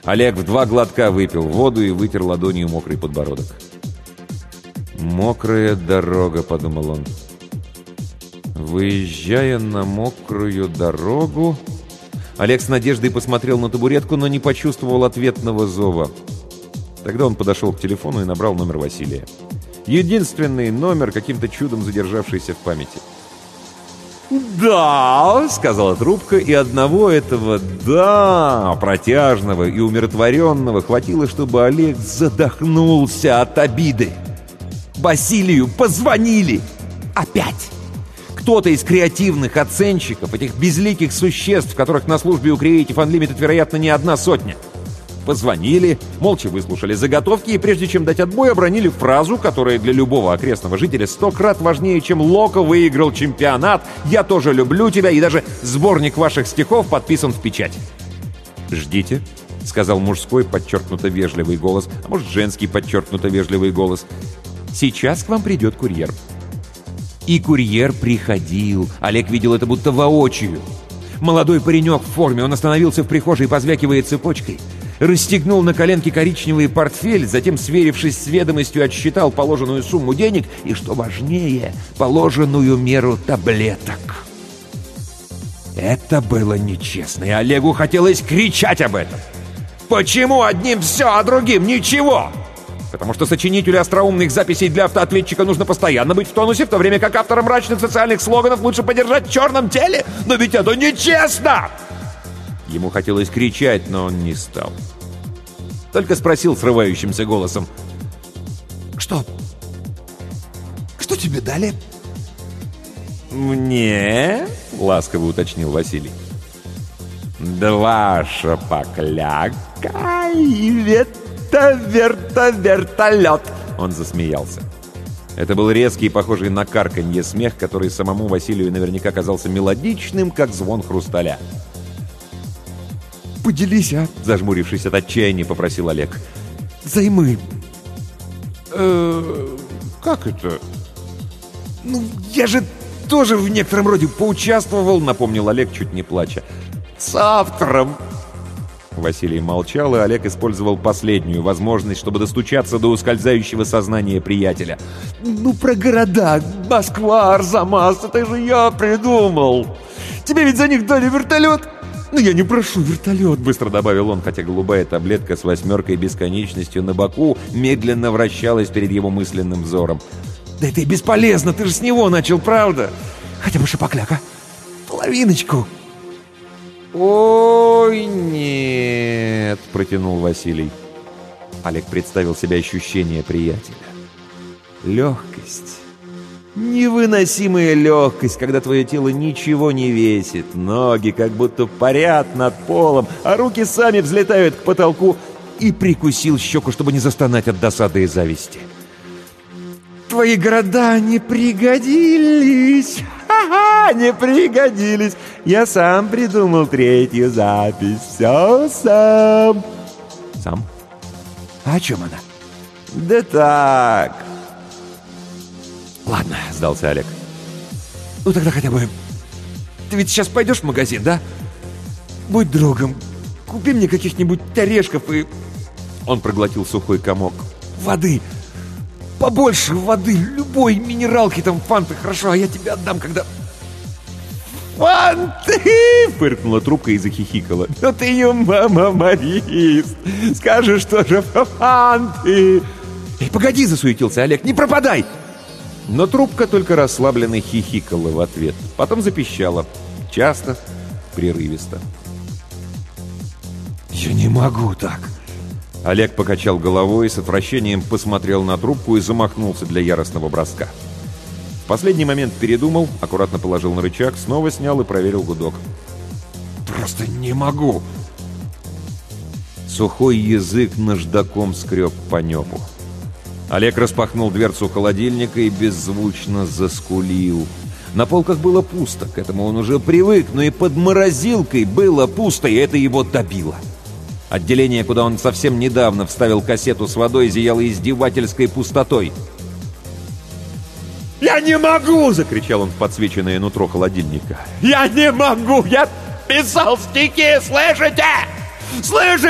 Олег в 2 глотка выпил воду и вытер ладонью мокрый подбородок. «Мокрая дорога», — подумал он. Выезжая на мокрую дорогу, Олег с надеждой посмотрел на табуретку, но не почувствовал ответного зова. Тогда он подошел к телефону и набрал номер Василия. Единственный номер, каким-то чудом задержавшийся в памяти. «Да», — сказала трубка, и одного этого «да», протяжного и умиротворенного, хватило, чтобы Олег задохнулся от обиды. Василию позвонили! Опять! Кто-то из креативных оценщиков, этих безликих существ, которых на службе у Creative Unlimited, вероятно, не 1 сотня. Позвонили, молча выслушали заготовки и, прежде чем дать отбой, обронили фразу, которая для любого окрестного жителя 100 крат важнее, чем Локо выиграл чемпионат, «Я тоже люблю тебя», и даже сборник ваших стихов подписан в печать. «Ждите», — сказал мужской подчеркнуто вежливый голос, а может, женский подчеркнуто вежливый голос. «Сейчас к вам придет курьер». И курьер приходил. Олег видел это будто воочию. Молодой паренек в форме, он остановился в прихожей, позвякивая цепочкой, расстегнул на коленке коричневый портфель, затем, сверившись с ведомостью, отсчитал положенную сумму денег и, что важнее, положенную меру таблеток. Это было нечестно, и Олегу хотелось кричать об этом. Почему одним все, а другим ничего? Потому что сочинителю остроумных записей для автоответчика нужно постоянно быть в тонусе, в то время как авторам мрачных социальных слоганов лучше подержать в черном теле. Но ведь это нечестно! Ему хотелось кричать, но он не стал. Только спросил срывающимся голосом: «Что? Что тебе дали?» «Мне?» — ласково уточнил Василий. «2 шапокляка и вертолет!» Он засмеялся. Это был резкий, похожий на карканье смех, который самому Василию наверняка казался мелодичным, как звон хрусталя. «Поделись, а?» — зажмурившись от отчаяния, попросил Олег. «Займы». «Как это?» «Ну, я же тоже в некотором роде поучаствовал», — напомнил Олег, чуть не плача. «С автором». Василий молчал, и Олег использовал последнюю возможность, чтобы достучаться до ускользающего сознания приятеля. «Ну, про города, Москва, Арзамас, это же я придумал. Тебе ведь за них дали вертолет?» «Ну, я не прошу вертолет», — быстро добавил он, хотя голубая таблетка с 8 бесконечностью на боку медленно вращалась перед его мысленным взором. «Да это и бесполезно, ты же с него начал, правда? Хотя бы шапокляка. Половиночку». «Ой, нет», — протянул Василий. Олег представил себе ощущение приятеля. Легкость. Невыносимая легкость, когда твое тело ничего не весит, ноги как будто парят над полом, а руки сами взлетают к потолку, и прикусил щеку, чтобы не застонать от досады и зависти. «Твои города не пригодились! Ха-ха, не пригодились! Я сам придумал 3-ю запись, все сам!» «Сам? А о чем она?» «Да так...» «Ладно», — сдался Олег. «Ну тогда хотя бы... Ты ведь сейчас пойдешь в магазин, да? Будь другом, купи мне каких-нибудь орешков и...» Он проглотил сухой комок. «Воды! Побольше воды! Любой минералки, там, фанты, хорошо, а я тебе отдам, когда...» «Фанты!» — фыркнула трубка и захихикала. «Ну ты юморист! Скажешь тоже фанты!» «Эй, погоди!» — засуетился Олег. «Не пропадай!» Но трубка только расслабленно хихикала в ответ. Потом запищала. Часто, прерывисто. «Я не могу так!» Олег покачал головой, с отвращением посмотрел на трубку и замахнулся для яростного броска. В последний момент передумал, аккуратно положил на рычаг, снова снял и проверил гудок. «Просто не могу!» Сухой язык наждаком скреб по небу. Олег распахнул дверцу холодильника и беззвучно заскулил. На полках было пусто, к этому он уже привык, но и под морозилкой было пусто, и это его добило. Отделение, куда он совсем недавно вставил кассету с водой, зияло издевательской пустотой. «Я не могу!» — закричал он в подсвеченное нутро холодильника. «Я не могу! Я писал стихи, слышите? Слышите?»